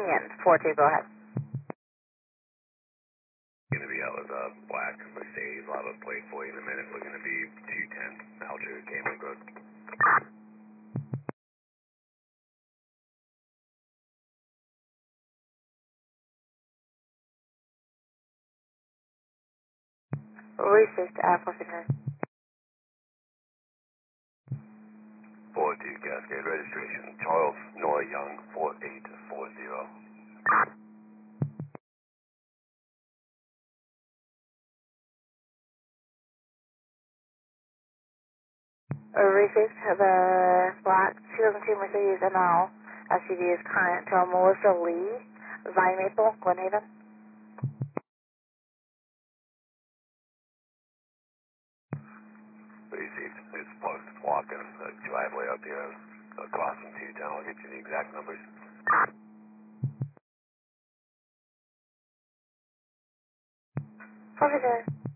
in. 42, go ahead. Going to be out with a black Mercedes, a lot of plate for you in a minute. We're going to be 210 Altitude Cayman Road. Received, 459. 42 Cascade registration, Charles Noah Young, 4840. Received, the black 2002 Mercedes ML SUV is current to Melissa Lee, Vine Maple, Glen Haven. Received. It's parked walking the driveway up here across from 210. I'll get you the exact numbers. Perfect.